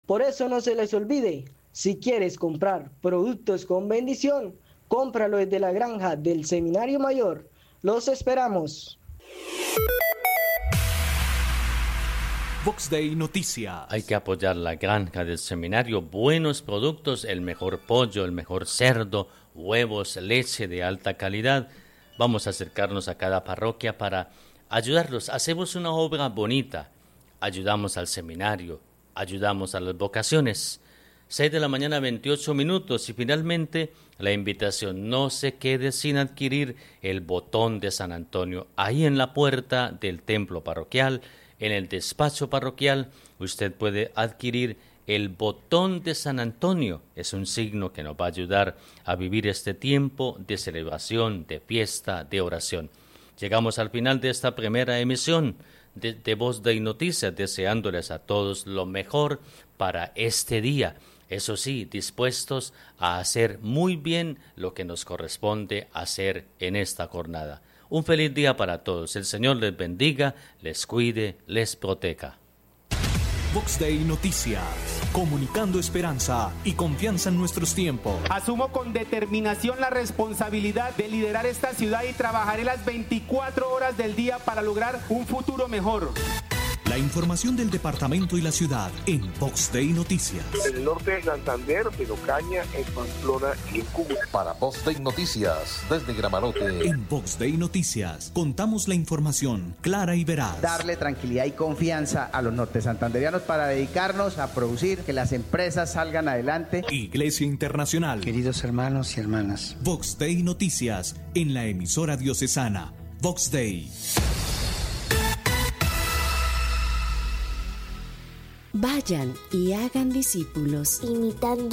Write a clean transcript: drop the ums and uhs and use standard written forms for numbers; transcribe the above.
Por eso no se les olvide, si quieres comprar productos con bendición, cómpralo desde la granja del Seminario Mayor. Los esperamos. Vox Day Noticias. Hay que apoyar la granja del seminario, buenos productos, el mejor pollo, el mejor cerdo, huevos, leche de alta calidad. Vamos a acercarnos a cada parroquia para ayudarlos. Hacemos una obra bonita, ayudamos al seminario, ayudamos a las vocaciones. 6 de la mañana, 28 minutos, y finalmente la invitación: no se quede sin adquirir el botón de San Antonio. Ahí en la puerta del templo parroquial, en el despacho parroquial, usted puede adquirir el botón de San Antonio. Es un signo que nos va a ayudar a vivir este tiempo de celebración, de fiesta, de oración. Llegamos al final de esta primera emisión de Voz Day Noticias, deseándoles a todos lo mejor para este día. Eso sí, dispuestos a hacer muy bien lo que nos corresponde hacer en esta jornada. Un feliz día para todos. El Señor les bendiga, les cuide, les proteja. Vox Day Noticias, comunicando esperanza y confianza en nuestros tiempos. Asumo con determinación la responsabilidad de liderar esta ciudad y trabajaré las 24 horas del día para lograr un futuro mejor. La información del departamento y la ciudad en Vox Day Noticias. En el norte de Santander, en Ocaña, en Pamplona y en Cúcuta. Para Vox Day Noticias, desde Gramarote. En Vox Day Noticias, contamos la información clara y veraz. Darle tranquilidad y confianza a los norte santanderianos para dedicarnos a producir, que las empresas salgan adelante. Iglesia Internacional. Queridos hermanos y hermanas. Vox Day Noticias, en la emisora diocesana. Vox Day. Vayan y hagan discípulos, imitando